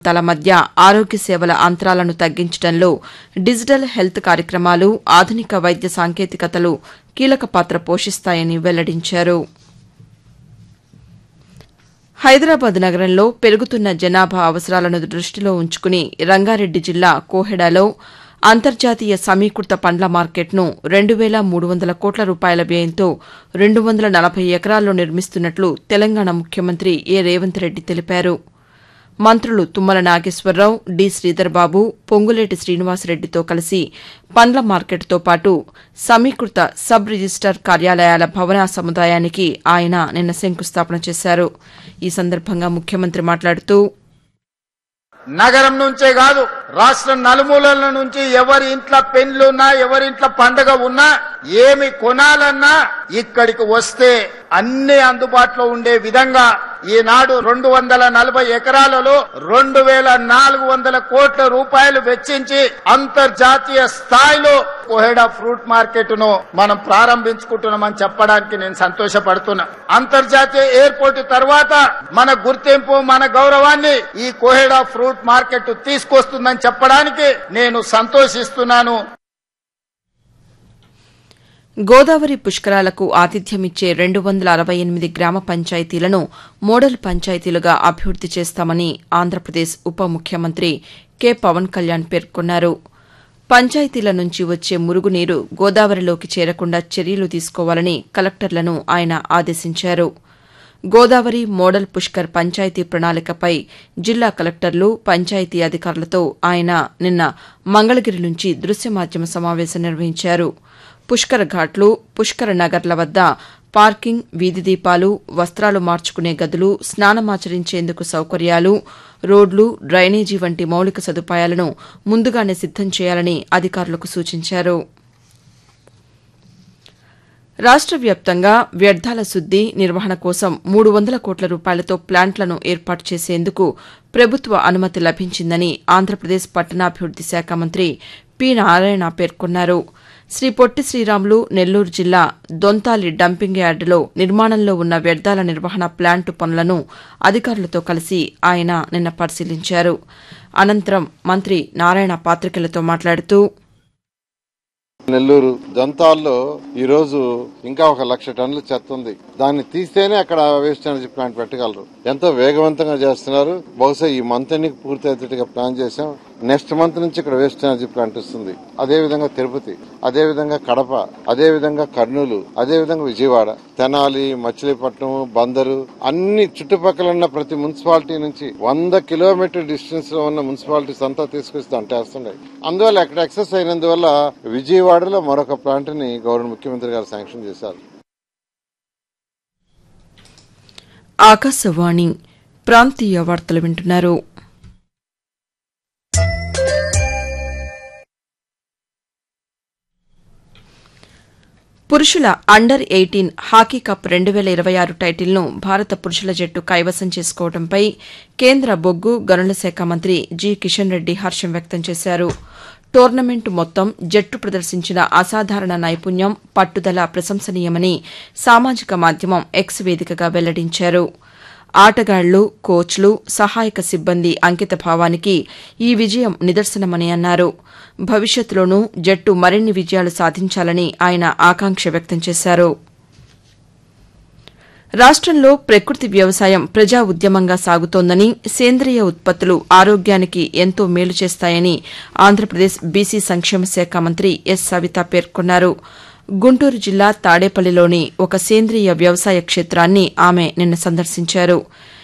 తల మధ్య ఆరోగ్య సేవల అంతరాలను తగ్గించడంలో డిజిటల్ హెల్త్ కార్యక్రమాలు, ఆధునిక వైద్య సాంకేతికతలు కీలక పాత్ర పోషిస్తాయని వెల్లడించారు. హైదరాబాద్ నగరంలో పెరుగుతున్న జనాభా అవసరాలను దృష్టిలో ఉంచుకుని రంగారెడ్డి జిల్లా కోహెడలో అంతర్జాతీయ సమీకృత పండ్ల మార్కెట్ను 2,300 కోట్ల రూపాయల వ్యయంతో 240 ఎకరాల్లో నిర్మిస్తున్నట్లు తెలంగాణ ముఖ్యమంత్రి ఏ రేవంత్ రెడ్డి తెలిపారు. మంత్రులు తుమ్మల నాగేశ్వరరావు, డి. శ్రీధర్బాబు, పొంగులేటి శ్రీనివాసరెడ్డితో కలిసి పండ్ల మార్కెట్తో పాటు సమీకృత సబ్ రిజిస్టార్ కార్యాలయాల భవన సముదాయానికి ఆయన నిన్న శంకుస్థాపన చేశారు. ఈ సందర్భంగా ముఖ్యమంత్రి మాట్లాడుతూ, నగరం నుంచే కాదు రాష్ట్రం నలుమూలల నుంచి ఎవరి ఇంట్లో పెళ్లున్నా, ఎవరి ఇంట్లో పండుగ ఉన్నా, ఏమి కొనాలన్నా ఇక్కడికి వస్తే అన్ని అందుబాటులో ఉండే విధంగా ఈనాడు 240 ఎకరాలలో 2,400 కోట్ల రూపాయలు వెచ్చించి అంతర్జాతీయ స్థాయిలో కోహెడా ఫ్రూట్ మార్కెట్ ను మనం ప్రారంభించుకుంటున్నామని చెప్పడానికి నేను సంతోషపడుతున్నా. అంతర్జాతీయ ఎయిర్పోర్ట్ తర్వాత మన గుర్తింపు, మన గౌరవాన్ని ఈ కోహెడా ఫ్రూట్ మార్కెట్ తీసుకొస్తుందని చెప్పడానికి నేను సంతోషిస్తున్నాను. గోదావరి పుష్కరాలకు ఆతిథ్యమిచ్చే 268 గ్రామ పంచాయతీలను మోడల్ పంచాయతీలుగా అభివృద్ది చేస్తామని ఆంధ్రప్రదేశ్ ఉప ముఖ్యమంత్రి కె. పవన్ కళ్యాణ్ పేర్కొన్నారు. పంచాయతీల నుంచి వచ్చే మురుగునీరు గోదావరిలోకి చేరకుండా చర్యలు తీసుకోవాలని కలెక్టర్లను ఆయన ఆదేశించారు. గోదావరి మోడల్ పుష్కర్ పంచాయతీ ప్రణాళికపై జిల్లా కలెక్టర్లు, పంచాయతీ అధికారులతో ఆయన నిన్న మంగళగిరి నుంచి దృశ్య మాధ్యమ సమావేశం నిర్వహించారు. పుష్కర ఘాట్లు, పుష్కర నగర్ల వద్ద పార్కింగ్, వీధి దీపాలు, వస్త్రాలు మార్చుకునే గదులు, స్నానమాచరించేందుకు సౌకర్యాలు, రోడ్లు, డ్రైనేజీ వంటి మౌలిక సదుపాయాలను ముందుగానే సిద్దం చేయాలని అధికారులకు సూచించారు. రాష్ట వ్యాప్తంగా వ్యర్థాల శుద్ది, నిర్వహణ కోసం 300 కోట్ల రూపాయలతో ప్లాంట్లను ఏర్పాటు చేసేందుకు ప్రభుత్వ అనుమతి లభించిందని ఆంధ్రప్రదేశ్ పట్టణాభివృద్ది శాఖ మంత్రి పి. నారాయణ పేర్కొన్నారు. శ్రీ పొట్టి శ్రీరాములు నెల్లూరు జిల్లా దొంతాలి డంపింగ్ యార్డులో నిర్మాణంలో ఉన్న వ్యర్థాల నిర్వహణ ప్లాంటు పనులను అధికారులతో కలిసి ఆయన నిన్న పరిశీలించారు. అనంతరం మంత్రి నారాయణ పాతికేయులతో మాట్లాడుతూ, నెల్లూరు దొంతాల్లో ఈ రోజు ఇంకా 1,00,000 టన్నుల చెత్త ఉంది. దాన్ని తీస్తేనే అక్కడ వేస్ట్ ఎనర్జీ ప్లాంట్ పెట్టగలరు. ఎంతో వేగవంతంగా చేస్తున్నారు. బహుశా ఈ మంత్ ఎన్నిక పూర్తి అయ్యేట్టుగా ప్లాన్ చేశాం. నెక్స్ట్ మంత్ నుంచి ఇక్కడ వేస్ట్ ఎనర్జీ ప్లాంట్ వస్తుంది. అదేవిధంగా తిరుపతి, అదేవిధంగా కడప, అదేవిధంగా కర్నూలు, అదేవిధంగా విజయవాడ, తెనాలి, మచిలీపట్నం, బందరు అన్ని చుట్టుపక్కల ఉన్న ప్రతి మున్సిపాలిటీ నుంచి 100 కిలోమీటర్ డిస్టెన్స్ లో ఉన్న మున్సిపాలిటీస్ అంతా తీసుకొచ్చి అంటేస్తున్నాయి. అందువల్ల అక్కడ ఎక్సెస్ అయినందువల్ల విజయవాడలో మరొక ప్లాంట్ ని గౌరవ ముఖ్యమంత్రి గారు శాంక్షన్ చేశారు. ఆకాశవాణి ప్రాంతీయ వార్తలు వింటున్నారు. పురుషుల అండర్ 18 హాకీ కప్ 2026 టైటిల్ను భారత పురుషుల జట్టు కైవసం చేసుకోవడంపై కేంద్ర బొగ్గు, గనుల శాఖ మంత్రి జి. కిషన్ రెడ్డి హర్షం వ్యక్తం చేశారు. టోర్నమెంట్ మొత్తం జట్టు ప్రదర్శించిన అసాధారణ నైపుణ్యం, పట్టుదల ప్రశంసనీయమని సామాజిక మాధ్యమం ఎక్స్ వేదికగా వెల్లడించారు. ఆటగాళ్లు, కోచ్లు, సహాయక సిబ్బంది అంకిత భావానికి ఈ విజయం నిదర్శనమని అన్నారు. భవిష్యత్తులోనూ జట్టు మరిన్ని విజయాలు సాధించాలని ఆయన ఆకాంక్ష వ్యక్తం చేశారు. రాష్టంలో ప్రకృతి వ్యవసాయం ప్రజా ఉద్యమంగా సాగుతోందని, సేంద్రియ ఉత్పత్తులు ఆరోగ్యానికి ఎంతో మేలు చేస్తాయని ఆంధ్రప్రదేశ్ బీసీ సంక్షేమ శాఖ మంత్రి ఎస్. సవిత పేర్కొన్నారు. గుంటూరు జిల్లా తాడేపల్లిలోని ఒక సేంద్రియ వ్యవసాయ క్షేత్రాన్ని ఆమె నిన్న సందర్శించారు.